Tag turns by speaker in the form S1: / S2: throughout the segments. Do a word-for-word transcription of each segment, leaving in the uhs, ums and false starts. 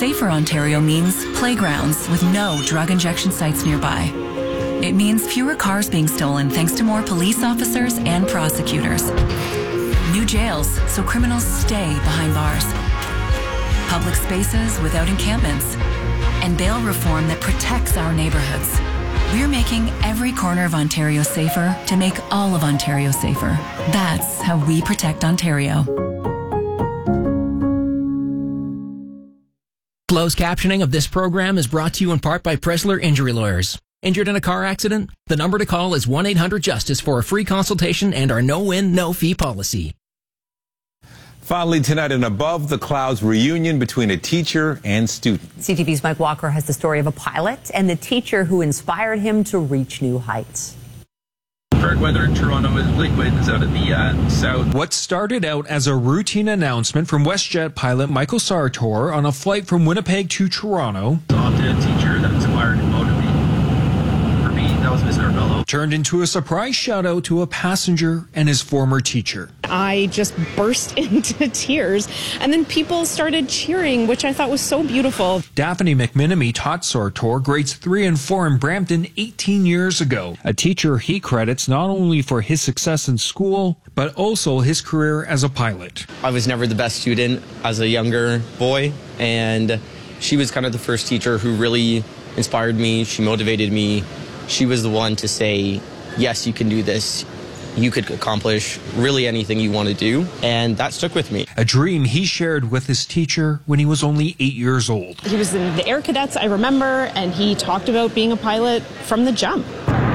S1: Safer Ontario means playgrounds with no drug injection sites nearby. It means fewer cars being stolen thanks to more police officers and prosecutors. New jails so criminals stay behind bars. Public spaces without encampments. And bail reform that protects our neighborhoods. We're making every corner of Ontario safer to make all of Ontario safer. That's how we protect Ontario.
S2: Closed captioning of this program is brought to you in part by Presler Injury Lawyers. Injured in a car accident? The number to call is one eight hundred justice for a free consultation and our no-win, no-fee policy.
S3: Finally tonight, an Above the Clouds reunion between a teacher and student.
S4: C T V's Mike Walker has the story of a pilot and the teacher who inspired him to reach new heights.
S5: Current weather in Toronto is liquid is out of the uh, south.
S6: What started out as a routine announcement from WestJet pilot Michael Sartor on a flight from Winnipeg to Toronto
S5: Often a teacher that inspired and motivated. For me, that was Mister Carvello.
S6: Turned into a surprise shout out to a passenger and his former teacher.
S7: I just burst into tears, and then people started cheering, which I thought was so beautiful.
S6: Daphne McMenemy taught Sartor grades three and four in Brampton eighteen years ago. A teacher he credits not only for his success in school, but also his career as a pilot.
S8: I was never the best student as a younger boy, and she was kind of the first teacher who really inspired me. She motivated me. She was the one to say, yes, you can do this. You could accomplish really anything you want to do, and that stuck with me.
S6: A dream he shared with his teacher when he was only eight years old.
S7: He was in the Air Cadets, I remember, and he talked about being a pilot from the jump.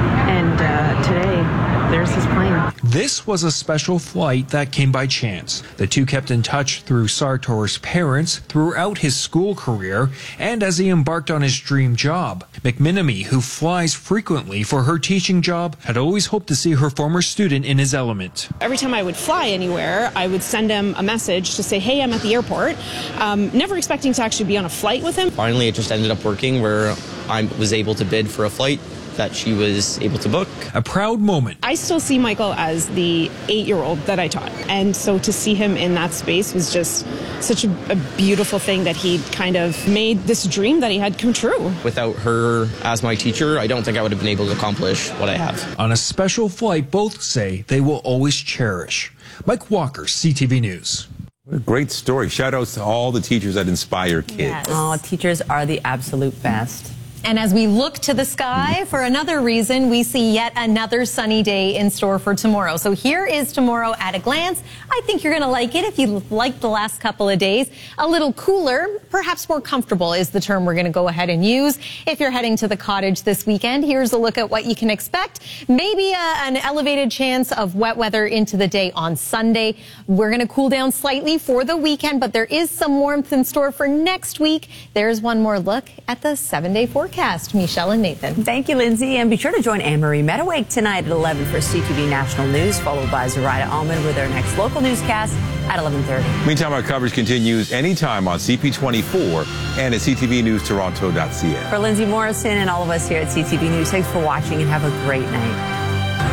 S9: And uh, today, there's his plane.
S6: This was a special flight that came by chance. The two kept in touch through Sartor's parents throughout his school career and as he embarked on his dream job. McMenemy, who flies frequently for her teaching job, had always hoped to see her former student in his element.
S7: Every time I would fly anywhere, I would send him a message to say, hey, I'm at the airport, um, never expecting to actually be on a flight with him.
S8: Finally, it just ended up working where I was able to bid for a flight that she was able to book.
S6: A proud moment.
S7: I still see Michael as the eight-year-old that I taught. And so to see him in that space was just such a, a beautiful thing that he kind of made this dream that he had come true.
S8: Without her as my teacher, I don't think I would have been able to accomplish what I have.
S6: On a special flight, both say they will always cherish. Mike Walker, C T V News.
S3: What a great story. Shout outs to all the teachers that inspire kids.
S4: Yes. Oh, teachers are the absolute best.
S10: And as we look to the sky for another reason, we see yet another sunny day in store for tomorrow. So here is tomorrow at a glance. I think you're going to like it if you liked the last couple of days. A little cooler, perhaps more comfortable is the term we're going to go ahead and use. If you're heading to the cottage this weekend, here's a look at what you can expect. Maybe a, an elevated chance of wet weather into the day on Sunday. We're going to cool down slightly for the weekend, but there is some warmth in store for next week. There's one more look at the seven-day forecast. Michelle and Nathan.
S4: Thank you, Lindsay. And be sure to join Anne-Marie Meadowake tonight at eleven for C T V National News, followed by Zoraida Allman with our next local newscast at eleven thirty.
S3: Meantime, our coverage continues anytime on C P twenty-four and at c t v news toronto dot c a.
S4: For Lindsay Morrison and all of us here at C T V News, thanks for watching and have a great night.